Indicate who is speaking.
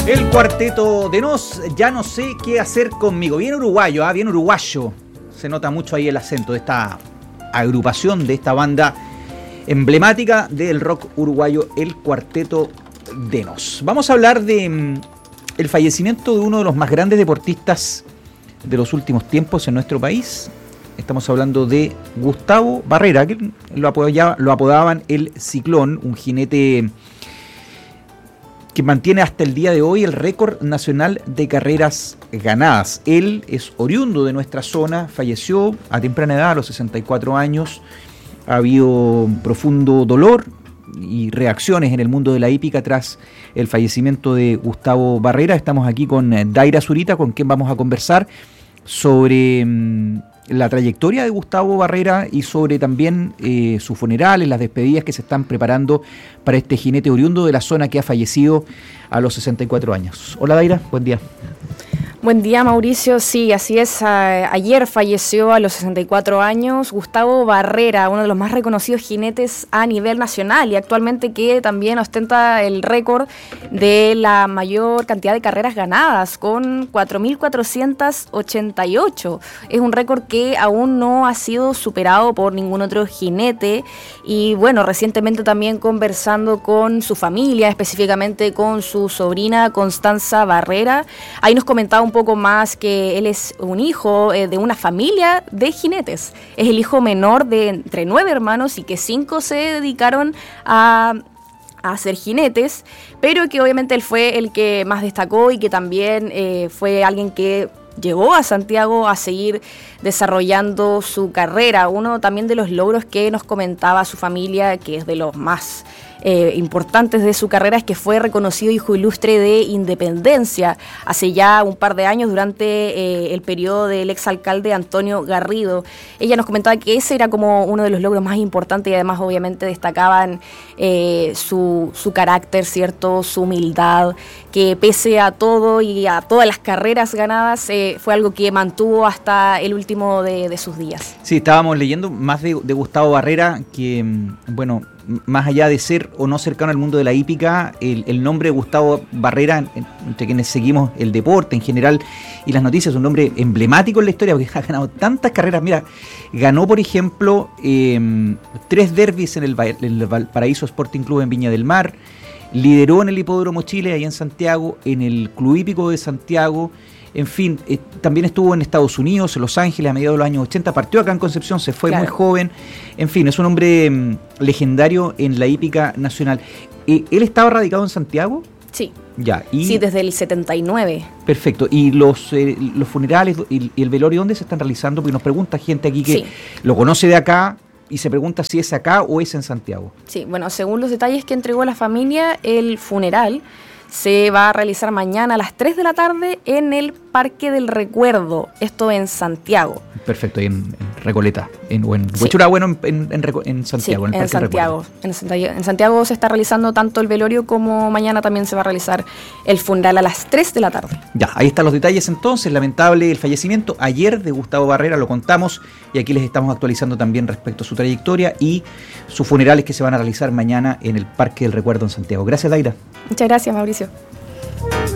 Speaker 1: El cuarteto de Nos, ya no sé qué hacer conmigo. Bien uruguayo, bien uruguayo. Se nota mucho ahí el acento de esta agrupación, de esta banda emblemática del rock uruguayo, el cuarteto de Nos. Vamos a hablar de el fallecimiento de uno de los más grandes deportistas de los últimos tiempos en nuestro país. Estamos hablando de Gustavo Barrera, que lo apodaban el Ciclón, un jinete que mantiene hasta el día de hoy el récord nacional de carreras ganadas. Él es oriundo de nuestra zona, falleció a temprana edad, a los 64 años. Ha habido profundo dolor y reacciones en el mundo de la hípica tras el fallecimiento de Gustavo Barrera. Estamos aquí con Daira Zurita, con quien vamos a conversar sobre la trayectoria de Gustavo Barrera y sobre también sus funerales, las despedidas que se están preparando para este jinete oriundo de la zona que ha fallecido a los 64 años. Hola Daira, buen día.
Speaker 2: Buen día, Mauricio. Sí, así es. Ayer falleció a los 64 años Gustavo Barrera, uno de los más reconocidos jinetes a nivel nacional y actualmente que también ostenta el récord de la mayor cantidad de carreras ganadas, con 4.488. Es un récord que aún no ha sido superado por ningún otro jinete. Y bueno, recientemente también conversando con su familia, específicamente con su sobrina Constanza Barrera, ahí nos comentaba un poco más que él es un hijo de una familia de jinetes. Es el hijo menor de entre 9 hermanos y que 5 se dedicaron a ser jinetes, pero que obviamente él fue el que más destacó y que también fue alguien que llegó a Santiago a seguir desarrollando su carrera. Uno también de los logros que nos comentaba su familia, que es de los más importantes de su carrera, es que fue reconocido hijo ilustre de Independencia hace ya un par de años durante el periodo del exalcalde Antonio Garrido. Ella nos comentaba que ese era como uno de los logros más importantes y además obviamente destacaban su carácter, ¿cierto? Su humildad, que pese a todo y a todas las carreras ganadas fue algo que mantuvo hasta el último de sus días. Sí,
Speaker 1: estábamos leyendo más de Gustavo Barrera, que bueno, más allá de ser o no cercano al mundo de la hípica, el nombre de Gustavo Barrera, entre quienes seguimos el deporte en general y las noticias, es un nombre emblemático en la historia porque ha ganado tantas carreras. Mira, ganó por ejemplo 3 derbis en el Valparaíso Sporting Club en Viña del Mar, lideró en el Hipódromo Chile, ahí en Santiago, en el Club Hípico de Santiago. En fin, también estuvo en Estados Unidos, en Los Ángeles, a mediados de los años 80, partió acá en Concepción, se fue muy joven. En fin, es un hombre legendario en la hípica nacional. ¿Él estaba radicado en Santiago?
Speaker 2: Sí.
Speaker 1: Ya,
Speaker 2: sí, desde el 79.
Speaker 1: Perfecto. ¿Y los funerales y el velorio dónde se están realizando? Porque nos pregunta gente aquí que lo conoce de acá y se pregunta si es acá o es en Santiago.
Speaker 2: Sí, bueno, según los detalles que entregó la familia, el funeral se va a realizar mañana a las 3 de la tarde en el Parque del Recuerdo, esto en Santiago.
Speaker 1: Perfecto, y en Recoleta, o en Huechura, bueno, en Santiago.
Speaker 2: Sí, en Santiago. En Santiago se está realizando tanto el velorio como mañana también se va a realizar el funeral a las 3 de la tarde.
Speaker 1: Ya, ahí están los detalles entonces. Lamentable el fallecimiento ayer de Gustavo Barrera, lo contamos, y aquí les estamos actualizando también respecto a su trayectoria y sus funerales que se van a realizar mañana en el Parque del Recuerdo en Santiago. Gracias, Daira.
Speaker 2: Muchas gracias, Mauricio.